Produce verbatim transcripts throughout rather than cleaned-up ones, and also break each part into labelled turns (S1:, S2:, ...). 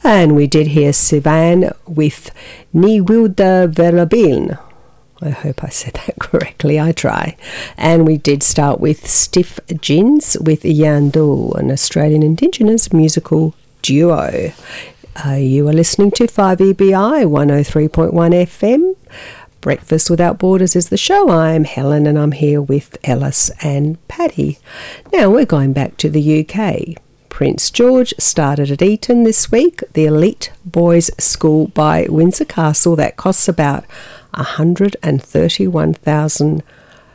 S1: And we did hear Sivan with Ni Wilda Verabiln. I hope I said that correctly. I try. And we did start with Stiff Gins with Yandu, an Australian Indigenous musical duo. Uh, you are listening to five E B I one oh three point one F M. Breakfast Without Borders is the show. I'm Helen and I'm here with Ellis and Paddy. Now we're going back to the U K. Prince George started at Eton this week, the elite boys' school by Windsor Castle that costs about one hundred thirty-one thousand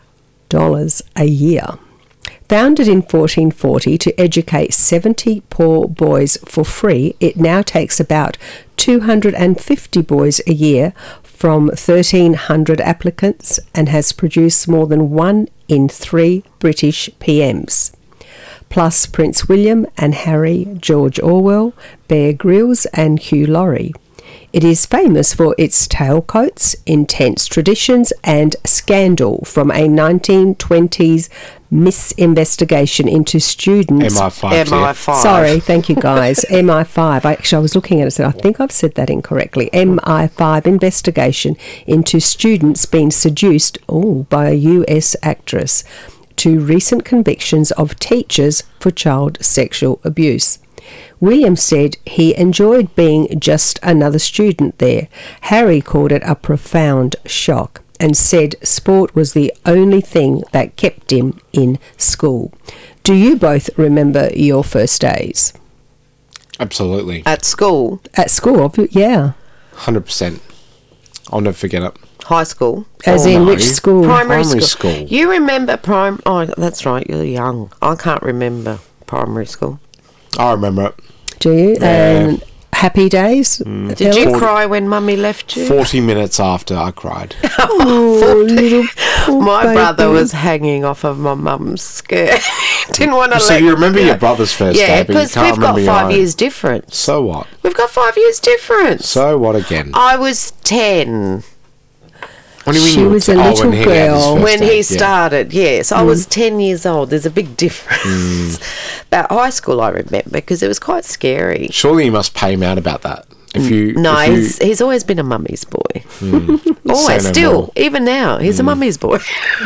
S1: dollars a year. Founded in fourteen forty to educate seventy poor boys for free, it now takes about two hundred fifty boys a year from thirteen hundred applicants and has produced more than one in three British P Ms. Plus Prince William and Harry, George Orwell, Bear Grylls and Hugh Laurie. It is famous for its tailcoats, intense traditions and scandal from a nineteen twenties misinvestigation into students.
S2: M I five.
S3: M I five.
S1: Sorry, thank you guys. M I five. I, actually, I was looking at it and said, I think I've said that incorrectly. M I five investigation into students being seduced oh, by a U S actress to recent convictions of teachers for child sexual abuse. William said he enjoyed being just another student there. Harry called it a profound shock and said sport was the only thing that kept him in school. Do you both remember your first days?
S2: Absolutely.
S3: At school?
S1: At school, yeah.
S2: one hundred percent. I'll never forget it.
S3: High school?
S1: As
S2: Oh,
S1: in
S2: no.
S1: which school?
S3: Primary,
S2: Primary
S3: school.
S2: school.
S3: You remember prim... Oh, that's right, you're young. I can't remember primary school.
S2: I remember it.
S1: Do you?
S2: Yeah.
S1: And happy days?
S3: Did
S1: Ellis?
S3: you
S2: Forty-
S3: cry when Mummy left you?
S2: forty minutes after I cried.
S1: Oh, little poor
S3: My
S1: baby.
S3: brother was hanging off of my mum's skirt. Didn't want to
S2: So
S3: let
S2: you remember
S3: go.
S2: your brother's first
S3: Yeah,
S2: day, but you
S3: because
S2: can't
S3: we've got
S2: remember your
S3: five
S2: own.
S3: years difference.
S2: So what?
S3: We've got five years difference.
S2: So what again?
S3: I was ten
S2: What do you mean
S1: She
S2: you were
S1: was
S2: t-
S1: a
S2: oh,
S1: little
S2: when he had his
S1: girl.
S2: first
S3: when
S2: day,
S3: he
S2: yeah.
S3: started. Yes, I was ten years old. There's a big difference. But high school, I remember because it was quite scary.
S2: Surely you must pay him out about that. If you
S3: No,
S2: if you,
S3: he's, he's always been a mummy's boy.
S2: Say
S3: Always,
S2: no
S3: still,
S2: more.
S3: even now, he's a mummy's boy.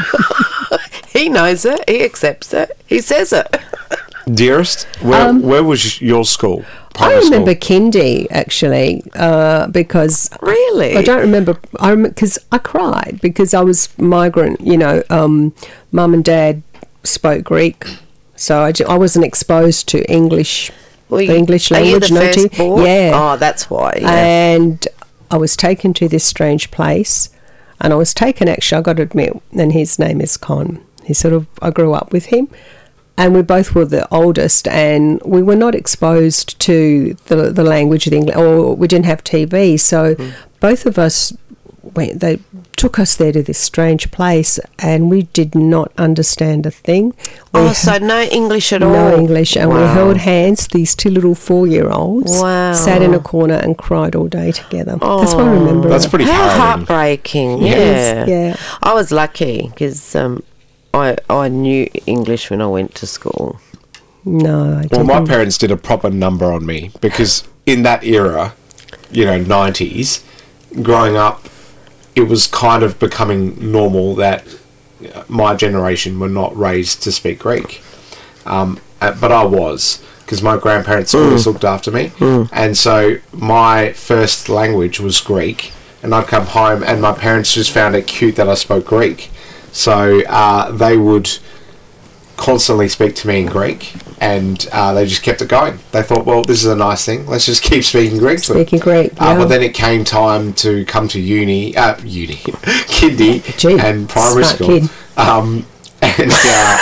S3: He knows it. He accepts it. He says it.
S2: dearest, where where was your school?
S1: I
S2: Primary
S1: remember
S2: school?
S1: kindy, actually, uh, because
S3: Really?
S1: I don't remember. I because I cried because I was migrant. You know, um, mum and dad spoke Greek, so I, ju- I wasn't exposed to English,
S3: Well,
S1: the
S3: you-
S1: English
S3: are you
S1: language.
S3: the
S1: no,
S3: first
S1: to-
S3: born?
S1: yeah,
S3: Oh, that's why. Yeah.
S1: and I was taken to this strange place, and I was taken. Actually, I got to admit, and his name is Con. He sort of I grew up with him. And we both were the oldest, and we were not exposed to the the language of the English, or we didn't have T V. So
S3: Mm.
S1: both of us went. They took us there to this strange place, and we did not understand a thing. We
S3: oh,
S1: had
S3: so no English at all?
S1: no English, and we
S3: Wow.
S1: held hands. These two little four-year-olds
S3: Wow.
S1: sat in a corner and cried all day together. That's what I remember.
S2: That's pretty
S3: How
S2: harrowing.
S3: heartbreaking.
S2: Yes.
S3: Yeah.
S1: Yeah.
S3: I was lucky because um, I, I knew English when I went to school.
S1: No, I
S2: Well,
S1: didn't.
S2: my parents did a proper number on me because in that era, you know, nineties, growing up, it was kind of becoming normal that my generation were not raised to speak Greek. Um, uh, but I was, because my grandparents always looked after me. And so my first language was Greek. And I'd come home and my parents just found it cute that I spoke Greek. So uh, they would constantly speak to me in Greek, and uh, they just kept it going. They thought, well, this is a nice thing. Let's just keep speaking Greek to them.
S1: Speaking Greek,
S2: Uh,
S1: yeah.
S2: but then it came time to come to uni, uh, uni, kindy,
S1: Gee,
S2: and primary
S1: smart
S2: school.
S1: kid.
S2: Um, and uh,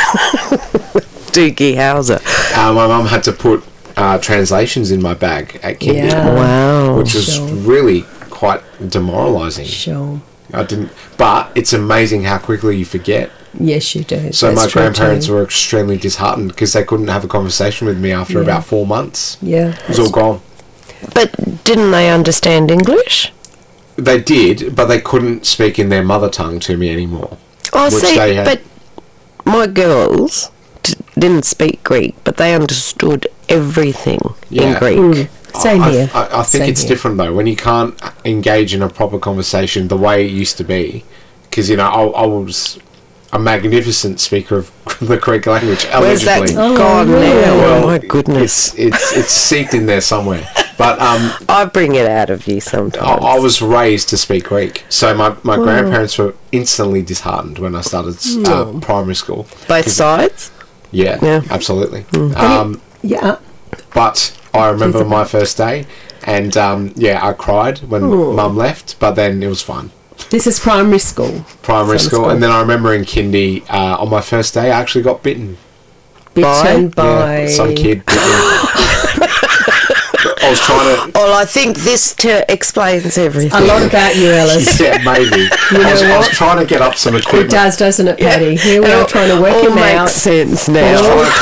S3: Doogie Howser.
S2: uh, my mum had to put uh, translations in my bag at kindy,
S1: Yeah.
S3: Wow.
S2: which was
S1: Sure.
S2: really quite demoralising.
S1: Sure.
S2: I didn't, but it's amazing how quickly you forget.
S1: Yes, you do.
S2: So
S1: That's
S2: my
S1: true
S2: grandparents
S1: too.
S2: were extremely disheartened because they couldn't have a conversation with me after
S1: Yeah.
S2: about four months.
S1: Yeah.
S2: It was all gone.
S3: But didn't they understand English?
S2: They did, but they couldn't speak in their mother tongue to me anymore.
S3: Oh,
S2: Which
S3: see,
S2: they had-
S3: but my girls d- didn't speak Greek, but they understood everything
S2: Yeah.
S3: in Greek.
S1: Mm. Same
S2: I,
S1: here.
S2: I, I think
S1: Same
S2: it's
S1: here.
S2: different though when you can't engage in a proper conversation the way it used to be. Because you know, I, I was a magnificent speaker of the Greek language.
S3: Where's that
S2: Allegedly,
S1: Oh,
S3: gone
S1: really?
S3: now?
S2: Well,
S3: Oh, my goodness.
S2: it's it's it's seeped in there somewhere. But um,
S3: I bring it out of you
S2: I,
S3: sometimes.
S2: I was raised to speak Greek, so my, my grandparents were instantly disheartened when I started uh, primary school.
S3: Both
S2: 'Cause-
S3: sides?
S2: Yeah,
S3: Yeah.
S2: absolutely. Um,
S1: Yeah.
S2: but I remember my first day, and um, yeah, I cried when
S1: Ooh.
S2: Mum left, but then it was fine.
S1: This is primary school.
S2: Primary
S1: Sounds
S2: school,
S1: cool.
S2: and then I remember in kindy, uh, on my first day, I actually got bitten.
S1: Bitten by...
S2: Yeah, some kid bit me. I was trying to.
S3: Well, I think this t- explains everything.
S1: A lot about you, Ellis.
S2: Yeah, maybe. I, was,
S1: know
S2: I was
S1: what?
S2: trying to get up some
S1: It
S2: equipment.
S1: does, doesn't it, Patty? Here we
S3: It
S1: are
S3: all-
S1: trying to work
S3: all
S1: him
S3: makes
S1: out.
S3: sense
S1: It
S3: now.
S1: all
S2: trying to